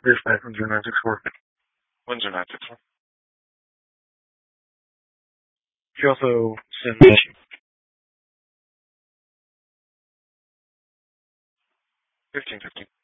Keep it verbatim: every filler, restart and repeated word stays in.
There's five one zero nine six four. one zero nine six four. She also sends fifteen fifteen.